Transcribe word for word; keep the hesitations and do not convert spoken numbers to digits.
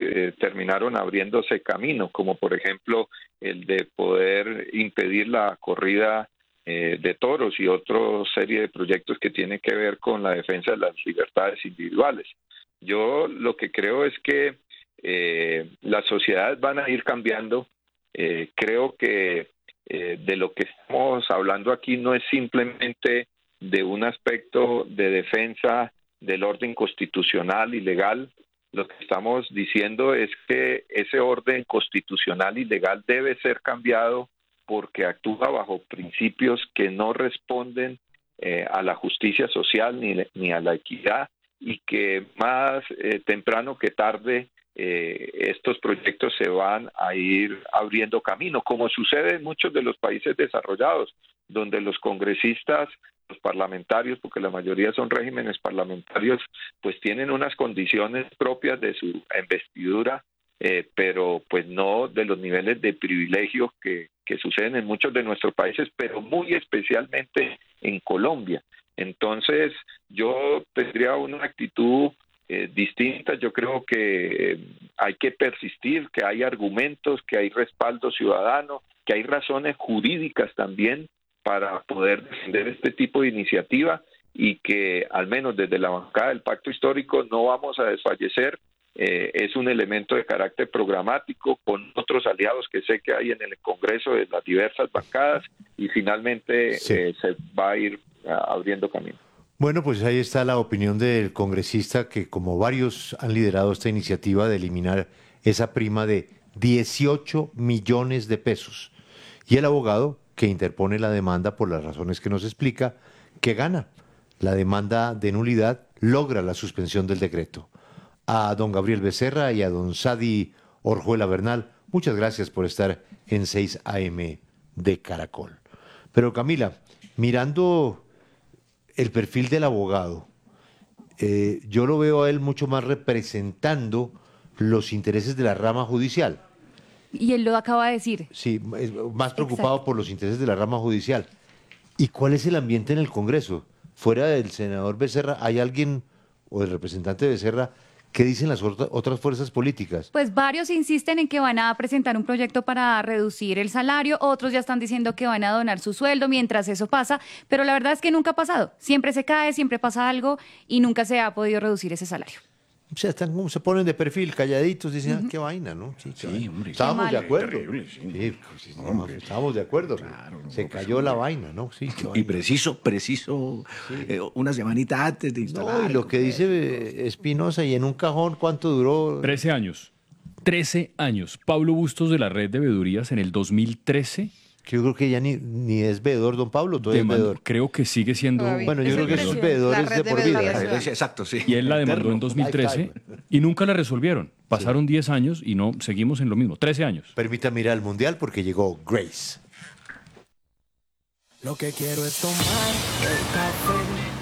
eh, terminaron abriéndose camino, como por ejemplo el de poder impedir la corrida eh, de toros y otra serie de proyectos que tienen que ver con la defensa de las libertades individuales. Yo lo que creo es que eh, las sociedades van a ir cambiando. Eh, creo que eh, de lo que estamos hablando aquí no es simplemente de un aspecto de defensa del orden constitucional y legal. Lo que estamos diciendo es que ese orden constitucional y legal debe ser cambiado porque actúa bajo principios que no responden eh, a la justicia social ni, ni a la equidad, y que más eh, temprano que tarde eh, estos proyectos se van a ir abriendo camino, como sucede en muchos de los países desarrollados, donde los congresistas, los parlamentarios, porque la mayoría son regímenes parlamentarios, pues tienen unas condiciones propias de su investidura, eh, pero pues no de los niveles de privilegio que, que suceden en muchos de nuestros países, pero muy especialmente en Colombia. Entonces, yo tendría una actitud eh, distinta. Yo creo que eh, hay que persistir, que hay argumentos, que hay respaldo ciudadano, que hay razones jurídicas también para poder defender este tipo de iniciativa, y que al menos desde la bancada del Pacto Histórico no vamos a desfallecer. Eh, es un elemento de carácter programático con otros aliados que sé que hay en el Congreso de las diversas bancadas, y finalmente sí. eh, se va a ir abriendo camino. Bueno, pues ahí está la opinión del congresista que, como varios han liderado esta iniciativa de eliminar esa prima de dieciocho millones de pesos, y el abogado que interpone la demanda por las razones que nos explica, que gana. La demanda de nulidad logra la suspensión del decreto. A don Gabriel Becerra y a don Sadi Orjuela Bernal, muchas gracias por estar en seis A M de Caracol. Pero Camila, mirando el perfil del abogado, eh, yo lo veo a él mucho más representando los intereses de la rama judicial. Y él lo acaba de decir. Sí, es más preocupado Exacto. por los intereses de la rama judicial. ¿Y cuál es el ambiente en el Congreso? Fuera del senador Becerra, ¿hay alguien, o el representante de Becerra, qué dicen las otras fuerzas políticas? Pues varios insisten en que van a presentar un proyecto para reducir el salario, otros ya están diciendo que van a donar su sueldo mientras eso pasa, pero la verdad es que nunca ha pasado. Siempre se cae, siempre pasa algo y nunca se ha podido reducir ese salario. O sea, están, se ponen de perfil, calladitos, dicen, uh-huh. ah, qué vaina, ¿no? Sí, sí vaina. hombre. Estábamos de acuerdo. Terrible, sí. Sí, sí, no, estábamos de acuerdo. Claro, no, se cayó no, la vaina, ¿no? Sí, y preciso, preciso, sí. eh, una semanita antes de instalar. No, y lo que dice Espinosa, y en un cajón, ¿cuánto duró? Trece años. Trece años. Pablo Bustos de la Red de Veedurías en el dos mil trece. Que yo creo que ya ni, ni es veedor, don Pablo, todavía es veedor. Creo que sigue siendo... Todavía. Bueno, yo es creo que esos veedores de, de por vida. La iglesia, exacto, sí. Y él la demandó en dos mil trece y nunca la resolvieron. Pasaron diez sí. años y no seguimos en lo mismo. trece años. Permítame ir al Mundial porque llegó Grace. Lo que quiero es tomar el café